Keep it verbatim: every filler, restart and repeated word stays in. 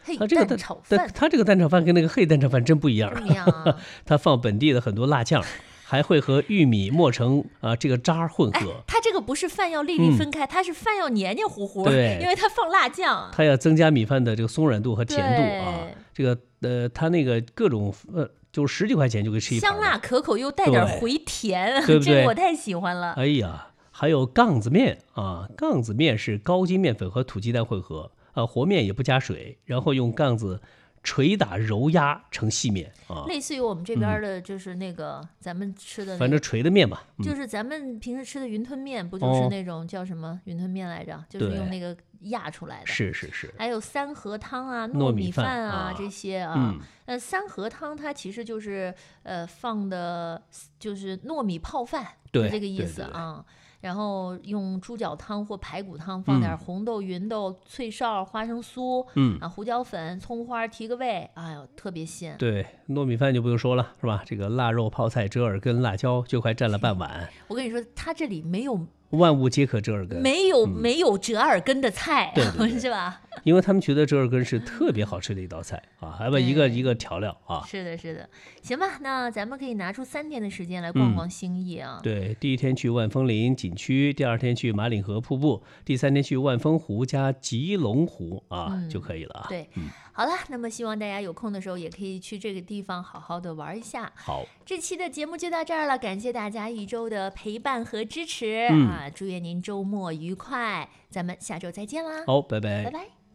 嘿， 它这个蛋炒饭， 它这个蛋炒饭跟那个黑蛋炒饭真不一样， 不一样啊。 它放本地的很多辣酱，还会和玉米磨成啊、呃、这个渣混合。 哎，它这个不是饭要粒粒分开，嗯、它是饭要黏黏糊糊， 对， 因为它放辣酱， 它要增加米饭的这个松软度和甜度啊。这个呃，它那个各种呃，就是十几块钱就可以吃一盘， 香辣可口又带点回甜， 对不对？ 这个我太喜欢了。 哎呀，还有杠子面啊，杠子面是高筋面粉和土鸡蛋混合。啊，和面也不加水，然后用杠子捶打揉压成细面啊， 类似于我们这边的，就是那个、嗯、咱们吃的、那个， 反正捶的面吧、 嗯，就是咱们平时吃的云吞面，不就是那种叫什么云吞面来着？哦、就是用那个压出来的。 是是是。 还有三合汤啊、 糯米饭啊这些啊， 嗯， 呃，三合汤它其实就是呃放的，就是糯米泡饭， 对， 这个意思啊。 对对对， 然后用猪脚汤或排骨汤，放点红豆、芸豆、脆哨、花生酥， 嗯啊，胡椒粉、葱花提个味，哎呦，特别鲜。 对，糯米饭就不用说了，是吧？这个腊肉、泡菜、折耳根、辣椒就快占了半碗。 我跟你说，它这里没有万物皆可折耳根， 没有、 嗯、 没有折耳根的菜， 对对对是吧？ 因为他们觉得折耳根是特别好吃的一道菜啊，还把一个一个调料啊。 是的，是的，行吧，那咱们可以拿出三天的时间来逛逛兴义啊。 嗯、对，第一天去万丰林景区，第二天去马岭河瀑布，第三天去万丰湖加吉隆湖啊、嗯、就可以了啊。 对， 嗯， 好了，那么希望大家有空的时候也可以去这个地方好好的玩一下。 好， 这期的节目就到这儿了，感谢大家一周的陪伴和支持、 嗯、 啊！祝愿您周末愉快，咱们下周再见啦！ 好，拜拜， 拜拜。